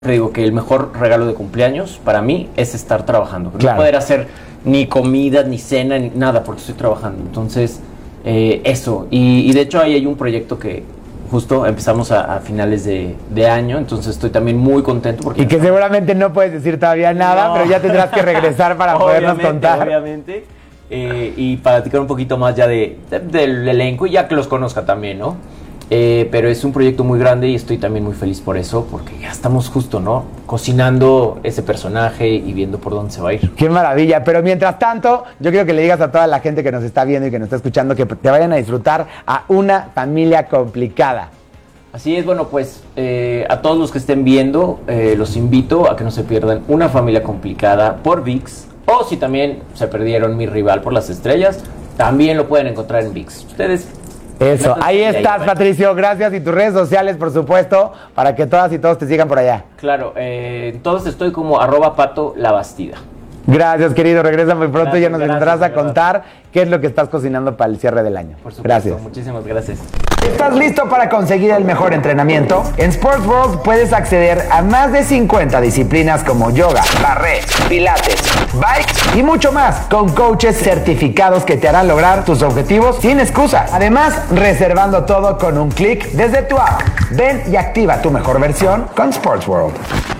digo que el mejor regalo de cumpleaños para mí es estar trabajando. Claro. No poder hacer ni comida, ni cena, ni nada, porque estoy trabajando. Entonces, eso. Y de hecho ahí hay un proyecto que justo empezamos a finales de año, entonces estoy también muy contento. Porque y que seguramente no puedes decir todavía nada, no, pero ya tendrás que regresar para podernos contar. Obviamente. Y para platicar un poquito más ya del elenco, y ya que los conozca también, ¿no? Pero es un proyecto muy grande y estoy también muy feliz por eso, porque ya estamos justo, ¿no? Cocinando ese personaje y viendo por dónde se va a ir. ¡Qué maravilla! Pero mientras tanto, yo quiero que le digas a toda la gente que nos está viendo y que nos está escuchando que te vayan a disfrutar a Una Familia Complicada. Así es, bueno, pues a todos los que estén viendo, los invito a que no se pierdan Una Familia Complicada por ViX, o si también se perdieron Mi Rival por las Estrellas, también lo pueden encontrar en ViX. Ustedes... Eso, ahí estás, Patricio, gracias, y tus redes sociales, por supuesto, para que todas y todos te sigan por allá. Claro, entonces estoy como @PatoLaBastida. Gracias, querido, regresa muy pronto y ya nos vendrás a contar qué es lo que estás cocinando para el cierre del año. Por supuesto, gracias. Muchísimas gracias. ¿Estás listo para conseguir el mejor entrenamiento? En Sports World puedes acceder a más de 50 disciplinas como yoga, barre, pilates, bike y mucho más, con coaches certificados que te harán lograr tus objetivos sin excusa. Además, reservando todo con un clic desde tu app. Ven y activa tu mejor versión con Sports World.